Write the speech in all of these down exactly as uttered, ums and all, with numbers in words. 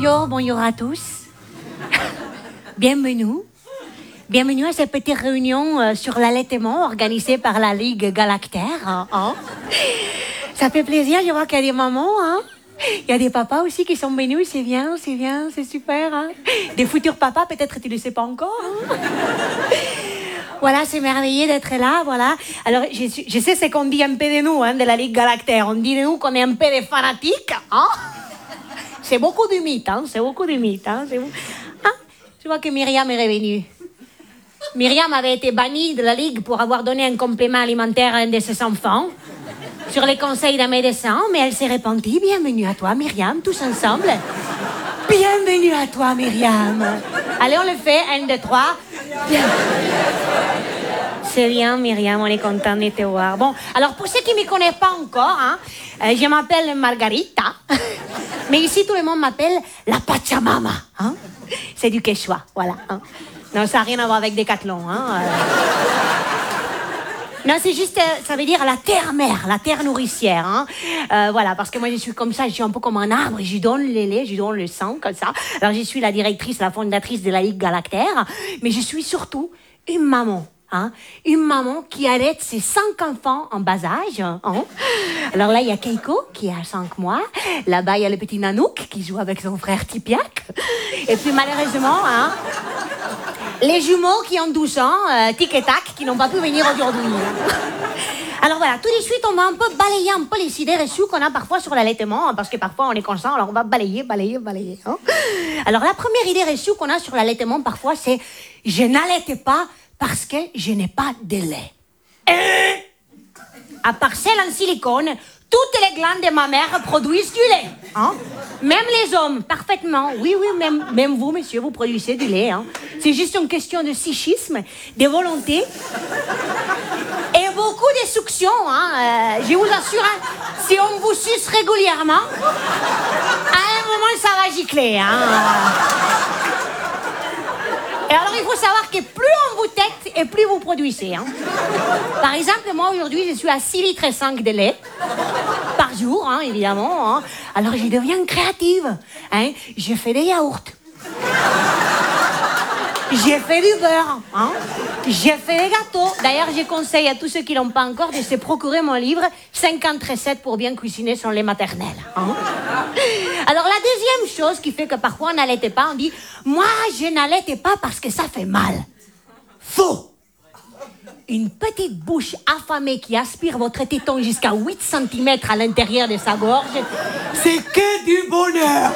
bonjour, bonjour à tous. Bienvenue. Bienvenue à cette petite réunion euh, sur l'allaitement organisée par la Ligue Galactaire. Hein, hein. Ça fait plaisir, je vois qu'il y a des mamans. Hein. Il y a des papas aussi qui sont venus, c'est bien, c'est bien, c'est super. Hein. Des futurs papas, peut-être tu ne le sais pas encore. Hein. Voilà, c'est merveilleux d'être là, voilà. Alors, je, je sais ce qu'on dit un peu de nous, hein, de la Ligue Galactaire. On dit de nous qu'on est un peu des fanatiques. Hein. C'est beaucoup de mythes, hein, c'est beaucoup de mythes. Hein, c'est... Ah, je vois que Myriam est revenue. Myriam avait été bannie de la Ligue pour avoir donné un complément alimentaire à un de ses enfants, sur les conseils d'un médecin, mais elle s'est repentie. Bienvenue à toi, Myriam, tous ensemble. Bienvenue à toi, Myriam. Allez, on le fait, un, deux, trois. C'est bien, Myriam, on est content de te voir. Bon, alors pour ceux qui ne me connaissent pas encore, hein, euh, je m'appelle Margarita, mais ici tout le monde m'appelle la Pachamama. Hein. C'est du Quechua, voilà. Hein. Non, ça n'a rien à voir avec Décathlon. Hein, euh... Non, c'est juste, ça veut dire la terre-mère, la terre nourricière. Hein. Euh, voilà, parce que moi, je suis comme ça, je suis un peu comme un arbre, je donne le lait, je donne le sang, comme ça. Alors, je suis la directrice, la fondatrice de la Ligue Galactaire, mais je suis surtout une maman. Hein. Une maman qui allaite ses cinq enfants en bas âge. Hein. Alors là, il y a Keiko, qui a cinq mois. Là-bas, il y a le petit Nanouk, qui joue avec son frère Tipiak. Et puis, malheureusement... Hein, les jumeaux qui ont douze ans, euh, tic et tac, qui n'ont pas pu venir aujourd'hui. Alors voilà, tout de suite, on va un peu balayer un peu les idées reçues qu'on a parfois sur l'allaitement, hein, parce que parfois on est conscient, alors on va balayer, balayer, balayer. Hein. Alors la première idée reçue qu'on a sur l'allaitement parfois, c'est « je n'allaite pas parce que je n'ai pas de lait ». À part celle en silicone, toutes les glandes de ma mère produisent du lait. Hein? Même les hommes, parfaitement. Oui, oui, même, même vous, monsieur, vous produisez du lait. Hein? C'est juste une question de psychisme, de volonté et beaucoup de succion. Hein? Euh, je vous assure, hein, si on vous suce régulièrement, à un moment, ça va gicler. Hein? Et alors, il faut savoir que plus on vous tête et plus vous produisez. Hein. Par exemple, moi, aujourd'hui, je suis à six litres et cinq de lait par jour, hein, évidemment. Hein. Alors, je deviens créative. Hein. Je fais des yaourts. J'ai fait du beurre. Hein. J'ai fait des gâteaux. D'ailleurs, je conseille à tous ceux qui ne l'ont pas encore de se procurer mon livre « cinquante recettes pour bien cuisiner son lait maternel. Hein. » Alors, la deuxième chose qui fait que parfois on n'allaitait pas, on dit « moi, je n'allaitais pas parce que ça fait mal. » Faux. Une petite bouche affamée qui aspire votre téton jusqu'à huit centimètres à l'intérieur de sa gorge, c'est que du bonheur.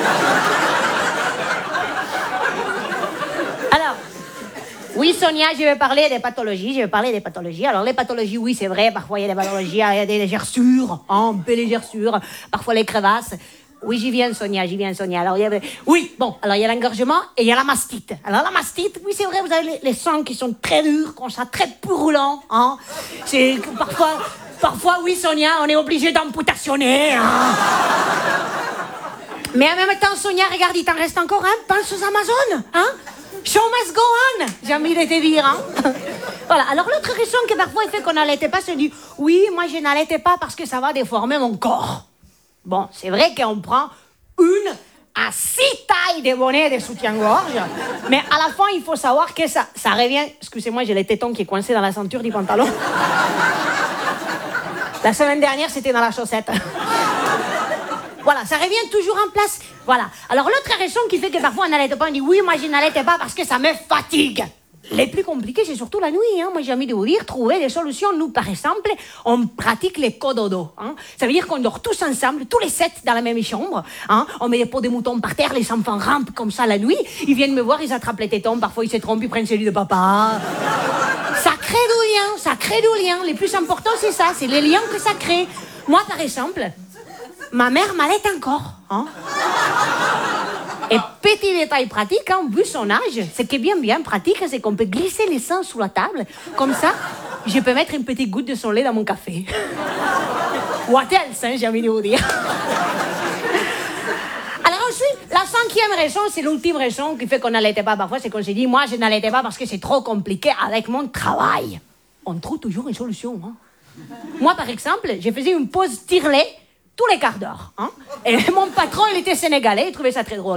Alors, oui, Sonia, je vais parler des pathologies, je vais parler des pathologies. Alors, les pathologies, oui, c'est vrai, parfois, il y a des pathologies, il y a des gerçures, hein, un peu les gerçures, parfois les crevasses. Oui, j'y viens, Sonia, j'y viens, Sonia. Alors, il y avait... Oui, bon, alors il y a l'engorgement et il y a la mastite. Alors, la mastite, oui, c'est vrai, vous avez les, les sangs qui sont très durs, comme ça, très purulents, hein. C'est parfois, parfois, oui, Sonia, on est obligé d'amputationner, hein. Mais en même temps, Sonia, regarde, il t'en reste encore un, pense aux Amazones, hein. Show must go on, j'ai envie de te dire. Hein. Voilà, alors l'autre raison que parfois il fait qu'on n'allaitait pas, c'est de dire « oui, moi je n'allaitais pas parce que ça va déformer mon corps ». Bon, c'est vrai qu'on prend une à six tailles de bonnets de soutien-gorge, mais à la fin, il faut savoir que ça, ça revient... Excusez-moi, j'ai le téton qui est coincé dans la ceinture du pantalon. La semaine dernière, c'était dans la chaussette. Voilà, ça revient toujours en place. Voilà. Alors, l'autre raison qui fait que parfois on n'allait pas, on dit oui, moi je n'allaitais pas parce que ça me fatigue. Les plus compliqués, c'est surtout la nuit. Hein. Moi, j'ai envie de vous dire, trouver des solutions. Nous, par exemple, on pratique les cododo. Hein. Ça veut dire qu'on dort tous ensemble, tous les sept dans la même chambre. Hein. On met des pots de moutons par terre, les enfants rampent comme ça la nuit. Ils viennent me voir, ils attrapent les tétons. Parfois, ils se trompent, ils prennent celui de papa. Ça crée du lien, ça crée du lien. Le plus important, c'est ça, c'est les liens que ça crée. Moi, par exemple... ma mère m'allaite encore. Hein. Et petit détail pratique, hein, vu son âge, ce qui est bien bien pratique, c'est qu'on peut glisser les seins sous la table. Comme ça, je peux mettre une petite goutte de son lait dans mon café. What else, hein, j'ai envie de vous dire. Alors ensuite, la cinquième raison, c'est l'ultime raison qui fait qu'on n'allaitait pas parfois, c'est qu'on s'est dit, moi je n'allaitais pas parce que c'est trop compliqué avec mon travail. On trouve toujours une solution. Hein. Moi, par exemple, je faisais une pause tire-lait tous les quarts d'heure. Hein. Et mon patron, il était sénégalais, il trouvait ça très drôle.